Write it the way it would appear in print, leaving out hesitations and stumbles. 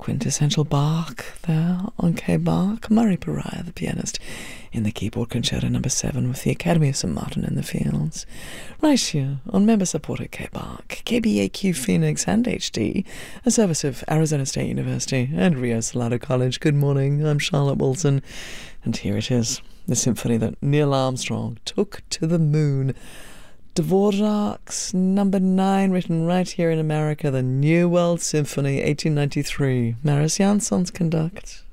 quintessential Bach there on K. Bach. Murray Pariah, the pianist, in the keyboard concerto number 7 with the Academy of St. Martin in the Fields. Right here on member-supported K. Bach, KBAQ Phoenix and HD, a service of Arizona State University and Rio Salado College. Good morning, I'm Charlotte Wilson, and here it is, the symphony that Neil Armstrong took to the moon. Dvorak's number 9, written right here in America, the New World Symphony, 1893. Maris Jansons conduct.